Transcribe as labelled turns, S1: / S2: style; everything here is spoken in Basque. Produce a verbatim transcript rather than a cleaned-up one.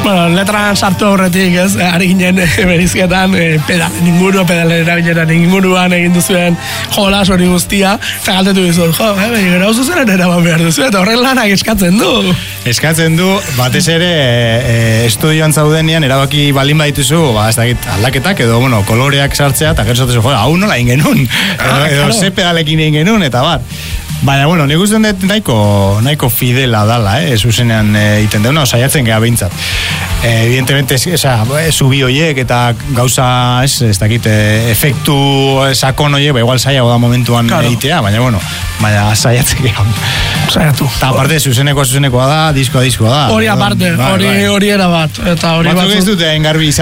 S1: Bueno, letran sartu horretik, ez, ari ginen berizketan, e, pedalen inguru, pedalen erabileran inguruan egin duzuen jolas hori guztia, eta galdetu dizut, jo, eh, gara oso zeren eraman behar duzu, eta horren lanak eskatzen du.
S2: Eskatzen du, batez ere, e, estudioan zaudenean, erabaki balin badituzu, ba, ez dakit, aldaketak, edo, bueno, koloreak sartzea, eta gero zatezu, jo, hau nola egin genuen,
S1: Ah,
S2: edo, edo
S1: claro.
S2: ze pedalekin egin genuen, eta bar. Baina, bueno, nik uste dut nahiko, nahiko fidela dala, eh, zuzenean egiten deuna, saiatzen geha behintzat. Eh, evidentemente, esa, zubi hoiek eta gauza, ez, ez dakit, eh, efektu sakon hoiek, ba, igual saiago da momentuan
S1: Claro.
S2: egitea, baina, bueno, baina saiatzen geha.
S1: Saiatu.
S2: Eta aparte, zuzenekoa zuzenekoa da, diskoa diskoa da.
S1: Hori aparte,
S2: Bai,
S1: hori
S2: bai.
S1: hori era bat, eta hori
S2: Batzuk ez
S1: batzuk.
S2: dute engarbi izan